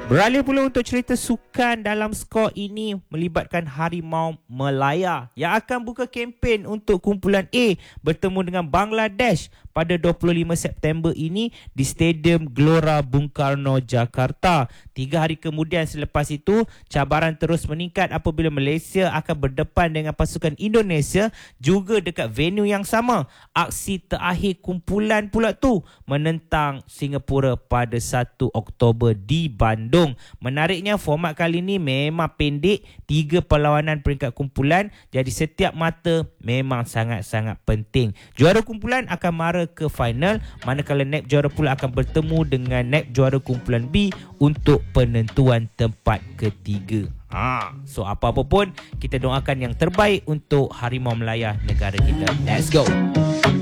Beralih pula untuk cerita sukan dalam skor ini melibatkan Harimau Melaya yang akan buka kempen untuk kumpulan A bertemu dengan Bangladesh pada 25 September ini di Stadium Gelora Bung Karno, Jakarta. 3 hari kemudian selepas itu, cabaran terus meningkat apabila Malaysia akan berdepan dengan pasukan Indonesia juga dekat venue yang sama. Aksi terakhir kumpulan pula tu menentang Singapura pada 1 Oktober di Bandung. Menariknya, format kali ini memang pendek, 3 perlawanan peringkat kumpulan, jadi setiap mata memang sangat-sangat penting. Juara kumpulan akan mara ke final, manakala NAP juara pula akan bertemu dengan NAP juara kumpulan B untuk penentuan tempat ketiga. So apa-apa pun, kita doakan yang terbaik untuk Harimau Melaya negara kita. Let's go.